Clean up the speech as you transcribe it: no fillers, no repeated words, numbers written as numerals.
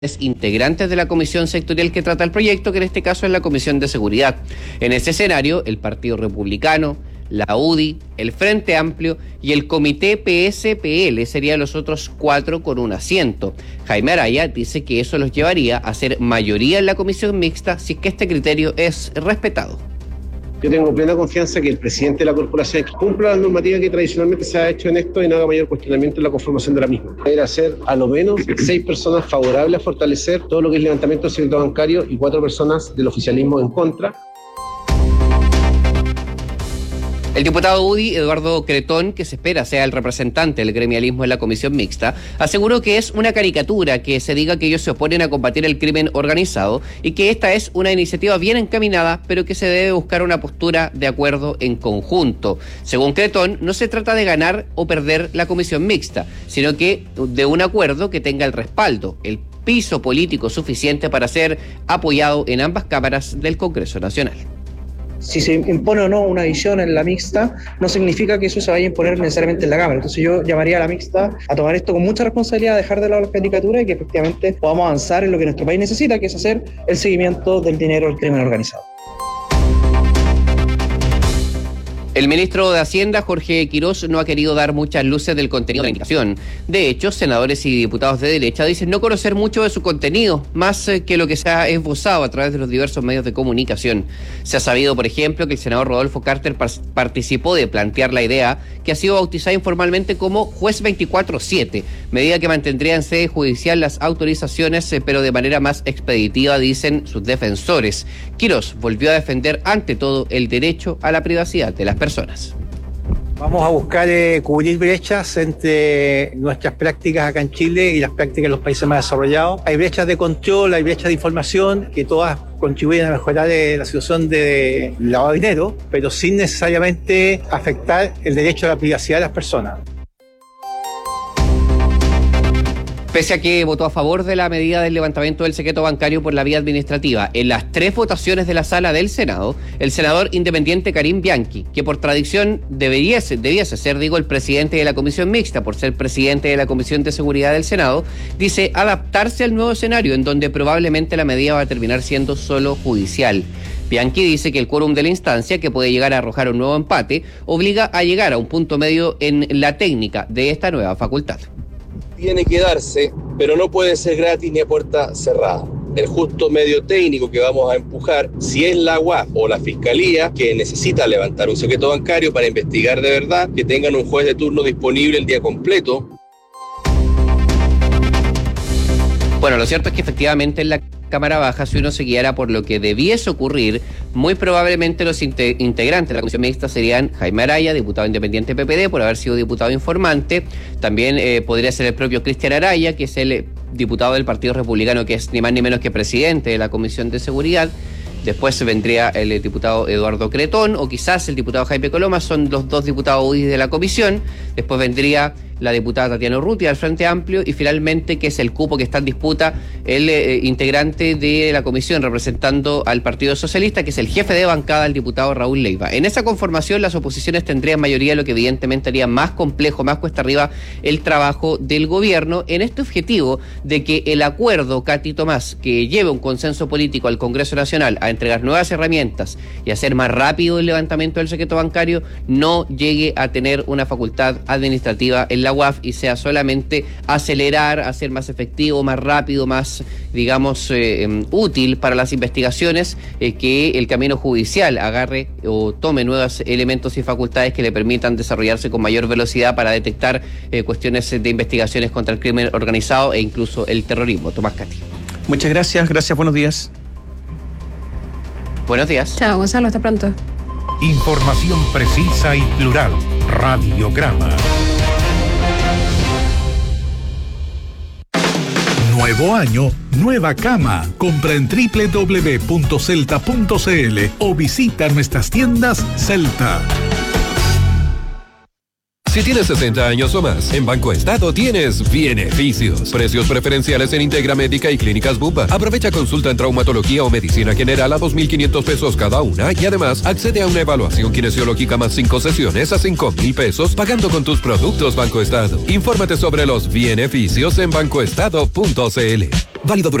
integrantes de la comisión sectorial que trata el proyecto, que en este caso es la Comisión de Seguridad. En ese escenario, el Partido Republicano, la UDI, el Frente Amplio y el Comité PSPL serían los otros 4 con un asiento. Jaime Araya dice que eso los llevaría a ser mayoría en la comisión mixta si es que este criterio es respetado. Yo tengo plena confianza que el presidente de la corporación cumpla la normativa que tradicionalmente se ha hecho en esto y no haga mayor cuestionamiento en la conformación de la misma. Debería ser a lo menos 6 personas favorables a fortalecer todo lo que es levantamiento del secreto bancario y 4 personas del oficialismo en contra. El diputado UDI, Eduardo Cretón, que se espera sea el representante del gremialismo en la comisión mixta, aseguró que es una caricatura que se diga que ellos se oponen a combatir el crimen organizado y que esta es una iniciativa bien encaminada, pero que se debe buscar una postura de acuerdo en conjunto. Según Cretón, no se trata de ganar o perder la comisión mixta, sino que de un acuerdo que tenga el respaldo, el piso político suficiente para ser apoyado en ambas cámaras del Congreso Nacional. Si se impone o no una visión en la mixta, no significa que eso se vaya a imponer necesariamente en la Cámara. Entonces yo llamaría a la mixta a tomar esto con mucha responsabilidad, dejar de lado las caricaturas y que efectivamente podamos avanzar en lo que nuestro país necesita, que es hacer el seguimiento del dinero del crimen organizado. El ministro de Hacienda, Jorge Quirós, no ha querido dar muchas luces del contenido de la indicación. De hecho, senadores y diputados de derecha dicen no conocer mucho de su contenido, más que lo que se ha esbozado a través de los diversos medios de comunicación. Se ha sabido, por ejemplo, que el senador Rodolfo Carter participó de plantear la idea que ha sido bautizada informalmente como Juez 24/7, medida que mantendría en sede judicial las autorizaciones, pero de manera más expeditiva, dicen sus defensores. Quirós volvió a defender ante todo el derecho a la privacidad de las personas. Vamos a buscar cubrir brechas entre nuestras prácticas acá en Chile y las prácticas en los países más desarrollados. Hay brechas de control, hay brechas de información que todas contribuyen a mejorar la situación de lavado de dinero, pero sin necesariamente afectar el derecho a la privacidad de las personas. Pese a que votó a favor de la medida del levantamiento del secreto bancario por la vía administrativa, en las 3 votaciones de la sala del Senado, el senador independiente Karim Bianchi, que por tradición debiese ser, el presidente de la comisión mixta, por ser presidente de la Comisión de Seguridad del Senado, dice adaptarse al nuevo escenario en donde probablemente la medida va a terminar siendo solo judicial. Bianchi dice que el quórum de la instancia, que puede llegar a arrojar un nuevo empate, obliga a llegar a un punto medio en la técnica de esta nueva facultad. Tiene que darse, pero no puede ser gratis ni a puerta cerrada. El justo medio técnico que vamos a empujar, si es la UAF o la Fiscalía que necesita levantar un secreto bancario para investigar de verdad, que tengan un juez de turno disponible el día completo. Bueno, lo cierto es que efectivamente en la Cámara Baja, si uno se guiara por lo que debiese ocurrir, muy probablemente los integrantes de la comisión mixta serían Jaime Araya, diputado independiente PPD, por haber sido diputado informante. También podría ser el propio Cristian Araya, que es el diputado del Partido Republicano, que es ni más ni menos que presidente de la Comisión de Seguridad. Después vendría el diputado Eduardo Cretón, o quizás el diputado Jaime Coloma, son los 2 diputados UDI de la comisión. Después vendría la diputada Tatiana Urrutia del Frente Amplio y finalmente, que es el cupo que está en disputa, el integrante de la comisión representando al Partido Socialista, que es el jefe de bancada, el diputado Raúl Leiva. En esa conformación las oposiciones tendrían mayoría, lo que evidentemente haría más complejo, más cuesta arriba el trabajo del gobierno en este objetivo de que el acuerdo, Katy Tomás, que lleve un consenso político al Congreso Nacional a entregar nuevas herramientas y hacer más rápido el levantamiento del secreto bancario, no llegue a tener una facultad administrativa en la UAF y sea solamente acelerar, hacer más efectivo, más rápido, más, digamos, útil para las investigaciones, que el camino judicial agarre o tome nuevos elementos y facultades que le permitan desarrollarse con mayor velocidad para detectar cuestiones de investigaciones contra el crimen organizado e incluso el terrorismo. Tomás Cati. Muchas gracias, buenos días. Buenos días. Chao, Gonzalo, hasta pronto. Información precisa y plural. Radiograma. Nuevo año, nueva cama. Compra en www.celta.cl o visita nuestras tiendas Celta. Si tienes 60 años o más, en Banco Estado tienes beneficios. Precios preferenciales en Integra Médica y Clínicas Bupa. Aprovecha consulta en traumatología o medicina general a 2.500 pesos cada una y además accede a una evaluación kinesiológica más 5 sesiones a 5.000 pesos pagando con tus productos Banco Estado. Infórmate sobre los beneficios en bancoestado.cl. Válido durante